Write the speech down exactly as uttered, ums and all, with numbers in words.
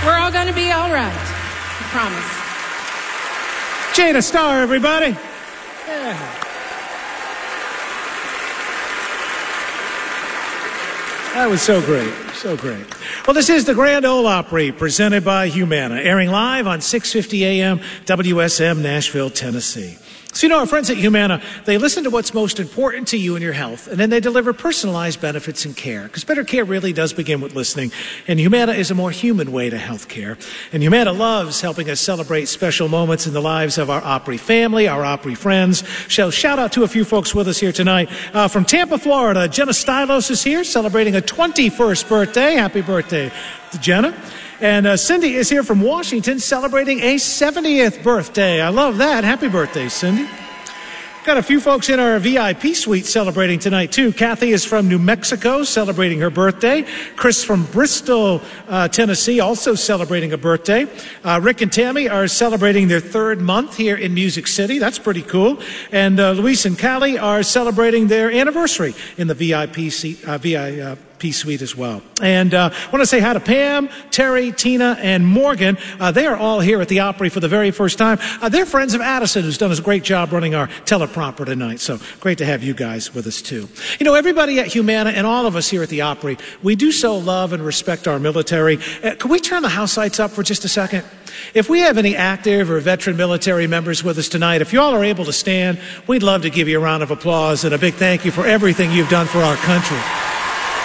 We're all going to be all right. I promise. Jada Starr, everybody. Yeah. That was so great, so great. Well, this is the Grand Ole Opry presented by Humana, airing live on six fifty A M W S M Nashville, Tennessee. So, you know, our friends at Humana, they listen to what's most important to you and your health, and then they deliver personalized benefits and care, because better care really does begin with listening, and Humana is a more human way to health care. And Humana loves helping us celebrate special moments in the lives of our Opry family, our Opry friends. So shout out to a few folks with us here tonight. Uh, from Tampa, Florida, Jenna Stylos is here celebrating a twenty-first birthday. Happy birthday to Jenna. And uh, Cindy is here from Washington celebrating a seventieth birthday. I love that. Happy birthday, Cindy. Got a few folks in our V I P suite celebrating tonight, too. Kathy is from New Mexico celebrating her birthday. Chris from Bristol, uh, Tennessee, also celebrating a birthday. Uh, Rick and Tammy are celebrating their third month here in Music City. That's pretty cool. And uh, Luis and Callie are celebrating their anniversary in the V I P seat, uh, V I P suite as well. And uh, I want to say hi to Pam, Terry, Tina, and Morgan. Uh, they are all here at the Opry for the very first time. Uh, they're friends of Addison, who's done a great job running our teleprompter tonight. So great to have you guys with us, too. You know, everybody at Humana and all of us here at the Opry, we do so love and respect our military. Uh, can we turn the house lights up for just a second? If we have any active or veteran military members with us tonight, if you all are able to stand, we'd love to give you a round of applause and a big thank you for everything you've done for our country.